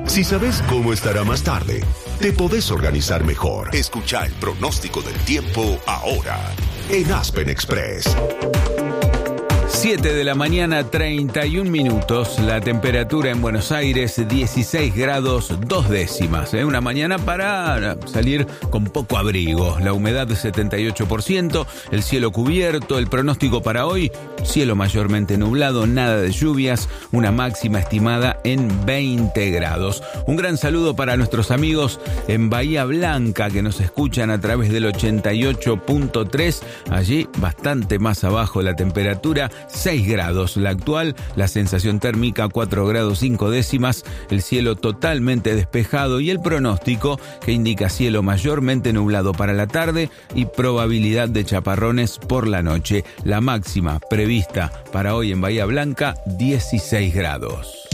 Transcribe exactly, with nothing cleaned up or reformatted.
Si sabes cómo estará más tarde, te podés organizar mejor. Escucha el pronóstico del tiempo ahora en Aspen Express. siete de la mañana, treinta y un minutos. La temperatura en Buenos Aires, dieciséis grados, dos décimas. ¿eh? Una mañana para salir con poco abrigo. La humedad de setenta y ocho por ciento, el cielo cubierto. El pronóstico para hoy, cielo mayormente nublado, nada de lluvias. Una máxima estimada en veinte grados. Un gran saludo para nuestros amigos en Bahía Blanca que nos escuchan a través del ochenta y ocho punto tres. Allí, bastante más abajo la temperatura. seis grados la actual, la sensación térmica cuatro grados cinco décimas, el cielo totalmente despejado y el pronóstico que indica cielo mayormente nublado para la tarde y probabilidad de chaparrones por la noche. La máxima prevista para hoy en Bahía Blanca, dieciséis grados.